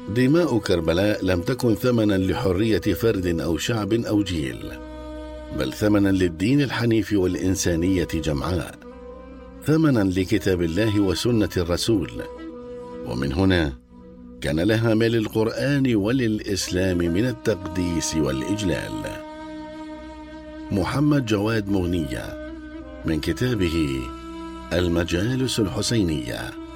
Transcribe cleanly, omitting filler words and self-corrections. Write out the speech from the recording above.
دماء كربلاء لم تكن ثمنا لحرية فرد أو شعب أو جيل، بل ثمنا للدين الحنيف والإنسانية جمعاء، ثمنا لكتاب الله وسنة الرسول. ومن هنا كان لها ما للقرآن وللإسلام من التقديس والإجلال. محمد جواد مغنية، من كتابه المجالس الحسينية.